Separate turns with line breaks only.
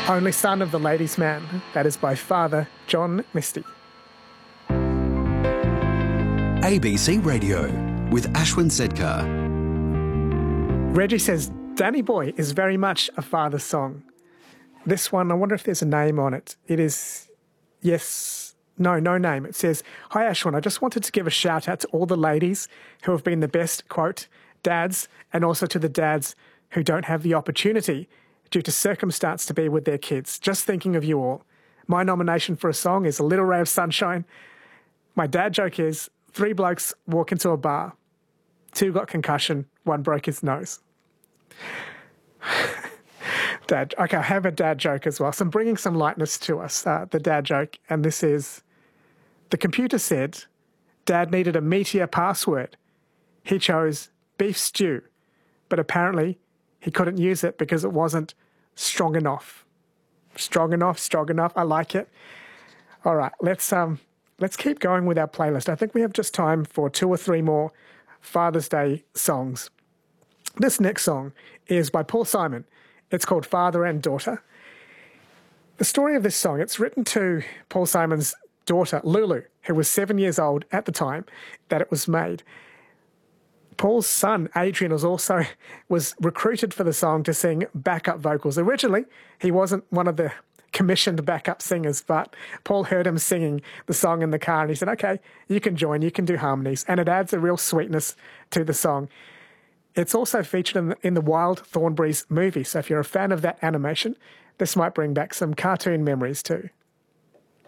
Only Son of the Ladies' Man. That is by Father John Misty.
ABC Radio with Ashwin Sedkar.
Reggie says, Danny Boy is very much a father's song. This one, I wonder if there's a name on it. It is, no name. It says, hi Ashwin, I just wanted to give a shout out to all the ladies who have been the best, quote, dads, and also to the dads who don't have the opportunity due to circumstance to be with their kids. Just thinking of you all. My nomination for a song is A Little Ray of Sunshine. My dad joke is, 3 blokes walk into a bar. 2 got concussion, 1 broke his nose. Dad, okay, I have a dad joke as well. So I'm bringing some lightness to us, the dad joke. And this is, the computer said Dad needed a meatier password. He chose beef stew, but apparently he couldn't use it because it wasn't strong enough. Strong enough. I like it. All right, let's keep going with our playlist. I think we have just time for 2 or 3 more Father's Day songs. This next song is by Paul Simon. It's called Father and Daughter. The story of this song, it's written to Paul Simon's daughter, Lulu, who was 7 years old at the time that it was made. Paul's son, Adrian, was recruited for the song to sing backup vocals. Originally, he wasn't one of the commissioned backup singers, but Paul heard him singing the song in the car and he said, okay, you can join, you can do harmonies. And it adds a real sweetness to the song. It's also featured in the Wild Thornberrys movie. So if you're a fan of that animation, this might bring back some cartoon memories too.